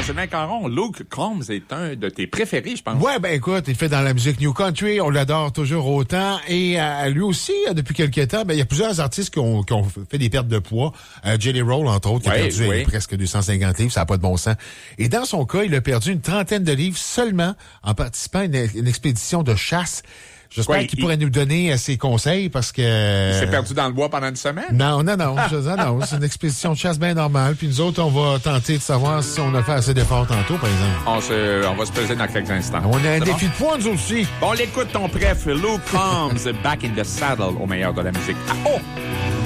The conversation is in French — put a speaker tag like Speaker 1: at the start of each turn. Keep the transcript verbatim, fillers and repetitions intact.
Speaker 1: Sylvain Caron, Luke Combs est un de tes préférés, je pense.
Speaker 2: Ouais, ben écoute, il fait dans la musique New Country, on l'adore toujours autant. Et euh, lui aussi, depuis quelques temps, ben il y a plusieurs artistes qui ont, qui ont fait des pertes de poids. Euh, Jelly Roll, entre autres, qui
Speaker 1: ouais,
Speaker 2: a perdu
Speaker 1: ouais.
Speaker 2: presque deux cent cinquante livres, ça n'a pas de bon sens. Et dans son cas, il a perdu une trentaine de livres seulement en participant à une, une expédition de chasse. J'espère
Speaker 1: ouais,
Speaker 2: qu'il
Speaker 1: il...
Speaker 2: pourrait nous donner euh, ses conseils parce que...
Speaker 1: Il s'est perdu dans le bois pendant une semaine?
Speaker 2: Non, non, non. je, non, non c'est une expédition de chasse bien normale. Puis nous autres, on va tenter de savoir si on a fait assez d'efforts tantôt, par exemple.
Speaker 1: On, se, on va se peser dans quelques instants.
Speaker 2: On a un
Speaker 1: c'est
Speaker 2: défi
Speaker 1: bon?
Speaker 2: de poids, nous aussi.
Speaker 1: Bon, on l'écoute, ton préf, Luke Combs, Back in the Saddle, au meilleur de la musique. Ah, oh!